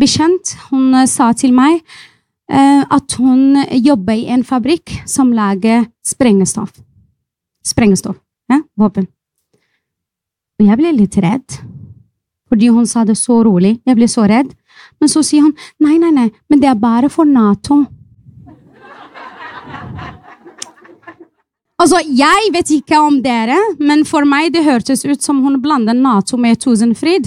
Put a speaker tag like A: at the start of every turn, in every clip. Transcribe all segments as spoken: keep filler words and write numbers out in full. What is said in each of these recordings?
A: bekjent, hun sa til meg uh, at hun jobber i en fabrikk som lager sprengestoff. Sprengestoff, ja, våpen. Og jeg ble litt redd, fordi hun sa det så rolig. Jeg ble så redd. Men så sier hun, nei, nei, nei, men det er bare for NATO. Altså, jeg vet ikke om dere, men for meg det hørtes ut som hun blandet NATO med Tusenfryd.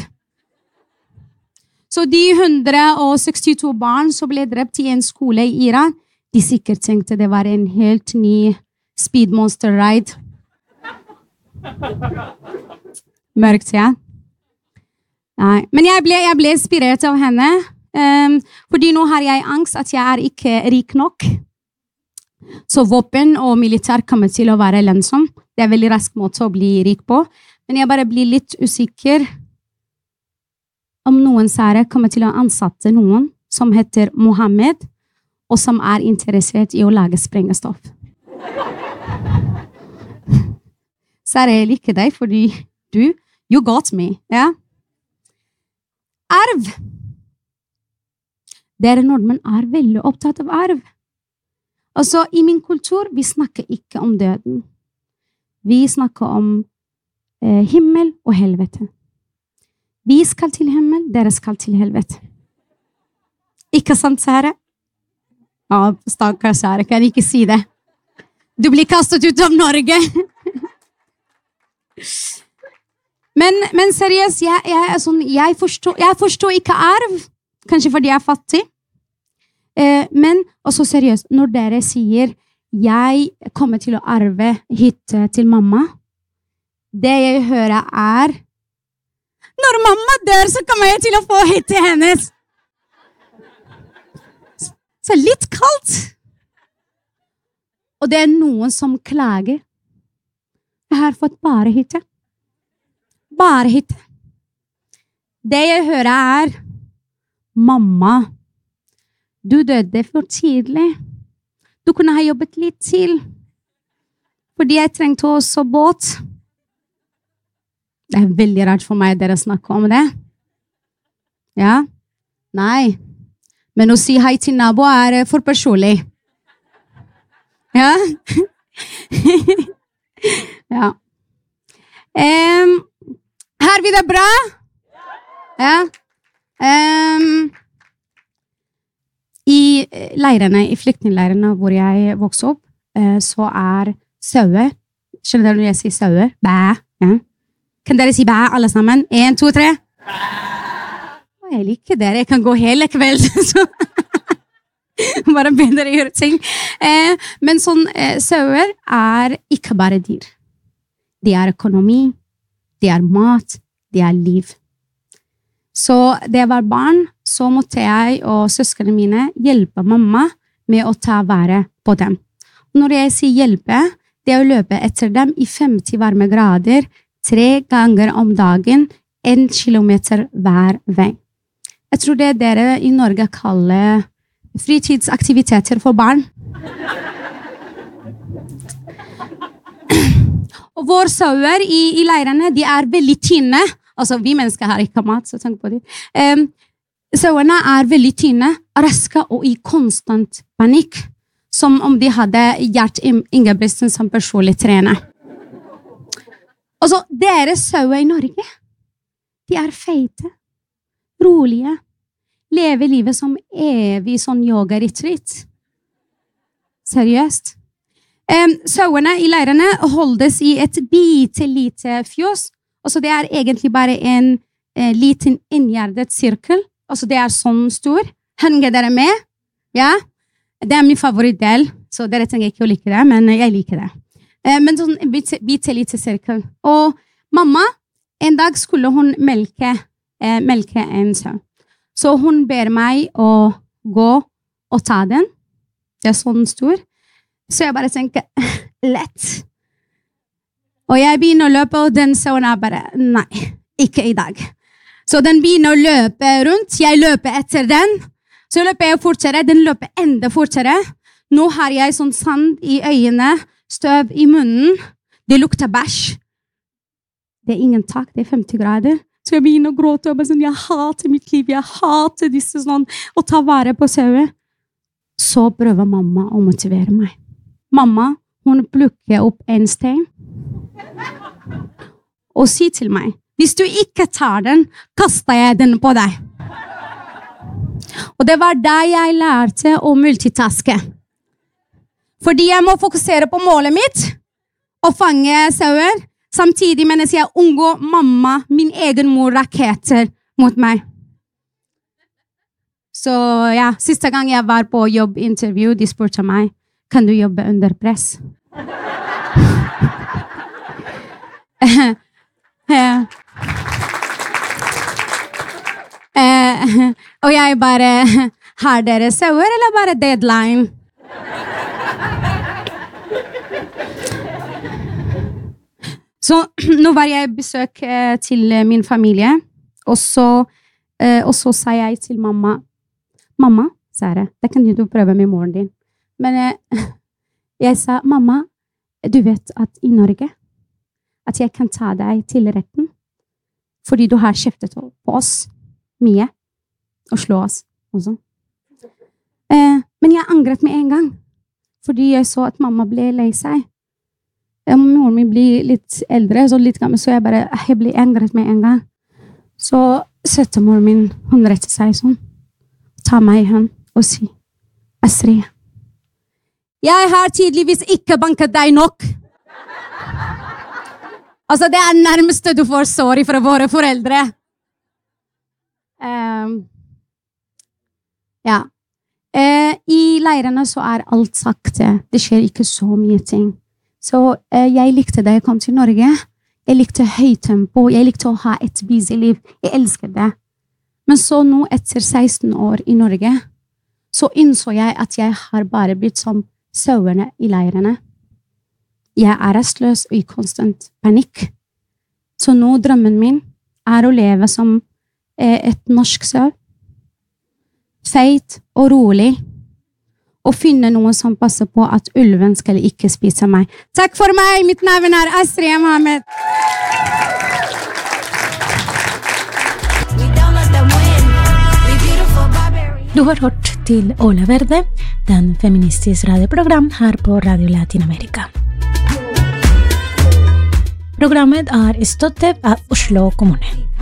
A: Så de one hundred sixty-two barn som ble drept i en skole i Iran, de sikkert tenkte det var en helt ny Speed Monster Ride. Mørkt, ja. Nei, men jeg ble, jeg ble inspirert av henne, um, fordi nå har jeg angst at jeg er ikke rik nok. Så våpen og militær kommer til å være lønnsom. Det er en veldig rask måte å bli rik på. Men jeg bare blir litt usikker om noen sære kommer til å ansatte noen som heter Mohammed, og som er interessert i å lage sprengestoff. Sære, jeg liker deg, fordi du, you got me, ja? Arv. Dere nordmenn er veldig opptatt av arv. Altså, i min kultur, vi snakker ikke om døden. Vi snakker om eh, himmel og helvete. Vi skal til himmel, dere skal til helvete. Ikke sant, Sara? Ja, stakkars Sara, kan ikke si det. Du blir kastet ut av Norge. men, men seriøst, jeg, jeg, er sånn, jeg, forstår, jeg forstår ikke arv. Kanskje fordi jeg er fattig. Eh, men også seriøst, når dere sier jeg kommer til å arve hytte til mamma, det jeg hører er når mamma dør, så kommer jeg til å få hytte hennes. Så litt kaldt. Og det er noen som klager. Jeg har fått bare hytte. Bare hytte. Det jeg hører er mamma, du døde for tidlig. Du kunne ha jobbet litt til. Fordi jeg trengte også båt. Det er veldig rart for meg dere snakker om det. Ja? Nei. Men å si hei til nabo er for personlig. Ja? Ja. Um, har vi det bra? Ja. Um, I leirene, i flyktningleirene hvor jeg vokste opp, så er sauer. Skjønner dere når jeg sier sauer? Bæ. Ja. Kan dere si bæ alle sammen? En, to, tre. Bæ. Jeg liker dere. Jeg kan gå hele kvelden. Så bare bedre å gjøre ting. Men sånn, sauer er ikke bare dyr. Det er økonomi, det er mat, det er liv. Så da jeg var barn, så måtte jeg og søskene mine hjelpe mamma med å ta vare på dem. Når jeg sier hjelpe, det er å løpe etter dem i femti varme grader, tre ganger om dagen, en kilometer hver vei. Jeg tror det dere i Norge kaller fritidsaktiviteter for barn. Og våre sauer i, i leirene, de er veldig tynne. Altså, vi mennesker har ikke mat, så tenk på det. Um, sauerne er veldig tynne, raske og i konstant panikk, som om de hadde Gjert Ingebrigtsen som personlig trener. Altså, dere sauer i Norge, de er feite, rolige, lever livet som evig sånn yoga-retreat. Seriøst. Um, sauerne i leirene holdes i et bitte lite fjøs. Altså, det er egentlig bare en eh, liten inngjerdet sirkel. Altså, det er sånn stor. Henger dere med? Ja? Det er min favorittdel, så dere trenger ikke å like det, men jeg liker det. Eh, men sånn en bitte, bitte lite sirkel. Og mamma, en dag skulle hun melke, eh, melke en sau. Så hun ber meg å gå og ta den. Det er sånn stor. Så jeg bare tenker, lett. Og jeg begynner å løpe, og den sauen er bare, nei, ikke i dag. Så den begynner å løpe rundt, jeg løper etter den, så løper jeg fortere, den løper enda fortere. Nå har jeg sånn sand i øynene, støv i munnen, det lukter bæsj. Det er ingen tak, det er femti grader, Så jeg begynner å gråte, og bare sånn, jeg hater mitt liv, jeg hater disse sånn, å ta vare på sauer. Så prøver mamma å motivere meg. Mamma, hun plukker opp en stein, og sier til meg, hvis du ikke tar den, kaster jeg den på deg. Og det var da jeg lærte å multitaske. Fordi jeg må fokusere på målet mitt, og fange sauer, samtidig mens jeg unngår mamma, min egen mor, raketter mot meg. Så ja, siste gang jeg var på jobbintervju, de spurte meg, kan du jobbe under press? Uh, og jeg bare, har dere sauer eller bare deadline? Så nå var jeg besøk uh, til min familie, og så, uh, og så sa jeg til mamma, mamma, Sara, det kan du prøve med moren din. Men uh, jeg sa, mamma, du vet at i Norge, at jeg kan ta deg til retten, fordi du har kjeftet på oss mye, og slå oss også. Eh, men jeg angret med en gang, fordi jeg så at mamma ble lei seg. Eh, moren min blir litt eldre, så litt gammel, så jeg bare, jeg ble angret med en gang. Så setter moren min, hun retter seg sånn, tar meg i hånd og sier, Astrid, jeg har tydeligvis ikke banket deg nok. Altså, det er nærmeste du får sorry fra våre foreldre. Um, ja. Uh, I leirene så er alt sakte. Det skjer ikke så mye ting. Så uh, jeg likte da jeg kom til Norge. Jeg likte høytempo. Jeg likte å ha et busy liv. Jeg elsker det. Men så nå, etter seksten år i Norge, så innså jeg at jeg har bare blitt som sauene i leirene. Jeg er restløs og i konstant panikk. Så nå drømmen min er å leve som et norsk sau, feit og rolig, og finne noen som passer på at ulven skal ikke spise meg. Takk for meg, mitt navn er Astrid Mohammed.
B: Du har hørt til Ola Verde, den feministiske radioprogram her på Radio Latinamerika. Programmet er støttet av Oslo kommune.